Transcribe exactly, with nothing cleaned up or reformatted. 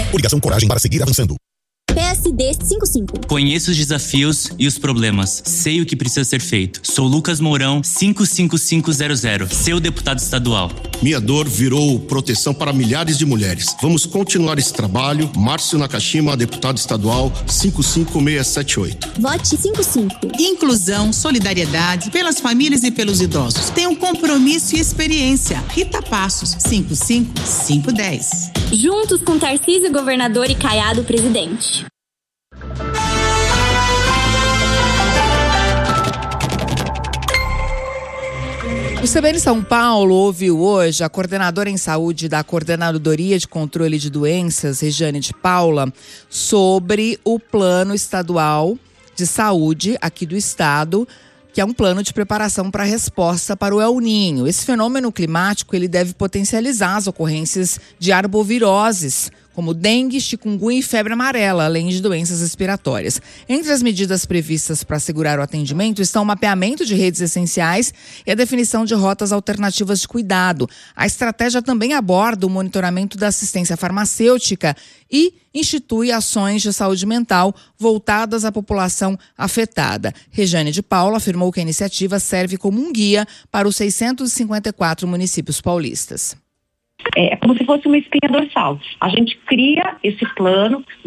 Coligação Coragem para seguir avançando. P S D cinquenta e cinco. Conheço os desafios e os problemas. Sei o que precisa ser feito. Sou Lucas Mourão, cinco cinco cinco zero zero, seu deputado estadual. Minha dor virou proteção para milhares de mulheres. Vamos continuar esse trabalho. Márcio Nakashima, deputado estadual, cinco cinco seis sete oito. Vote cinquenta e cinco. Inclusão, solidariedade pelas famílias e pelos idosos. Tem um compromisso e experiência. Rita Passos, cinco cinco cinco um zero. Juntos com Tarcísio, governador, e Caiado, presidente. O C B N São Paulo ouviu hoje a coordenadora em saúde da Coordenadoria de Controle de Doenças, Regiane de Paula, sobre o plano estadual de saúde aqui do estado, que é um plano de preparação para a resposta para o El Niño. Esse fenômeno climático ele deve potencializar as ocorrências de arboviroses, como dengue, chikungunya e febre amarela, além de doenças respiratórias. Entre as medidas previstas para assegurar o atendimento estão o mapeamento de redes essenciais e a definição de rotas alternativas de cuidado. A estratégia também aborda o monitoramento da assistência farmacêutica e institui ações de saúde mental voltadas à população afetada. Regiane de Paula afirmou que a iniciativa serve como um guia para os seiscentos e cinquenta e quatro municípios paulistas. É como se fosse uma espinha dorsal. A gente cria esse plano